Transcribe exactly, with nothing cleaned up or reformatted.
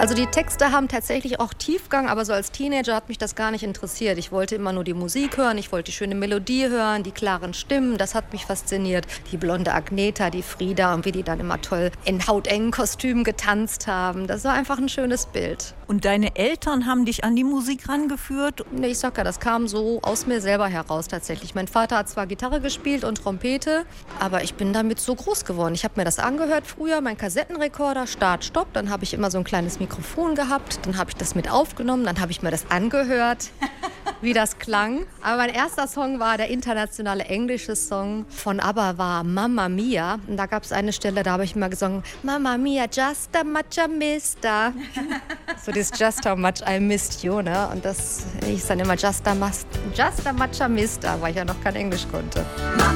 Also die Texte haben tatsächlich auch Tiefgang, aber so als Teenager hat mich das gar nicht interessiert. Ich wollte immer nur die Musik hören, ich wollte die schöne Melodie hören, die klaren Stimmen, das hat mich fasziniert. Die blonde Agneta, die Frida und wie die dann immer toll in hautengen Kostümen getanzt haben. Das war einfach ein schönes Bild. Und deine Eltern haben dich an die Musik rangeführt? Nee, ich sag ja, das kam so aus mir selber heraus tatsächlich. Mein Vater hat zwar Gitarre gespielt und Trompete, aber ich bin damit so groß geworden. Ich habe mir das angehört früher, mein Kassettenrekorder, Start, Stopp. Dann habe ich immer so ein kleines Mikrofon gehabt, dann habe ich das mit aufgenommen, dann habe ich mir das angehört, wie das klang. Aber mein erster Song war der internationale englische Song von ABBA, war Mamma Mia. Und da gab es eine Stelle, da habe ich immer gesungen, Mamma Mia, just how much I missed her. So das Just how much I missed you, ne? Und das hieß dann immer just how much, just how much I missed her, weil ich ja noch kein Englisch konnte.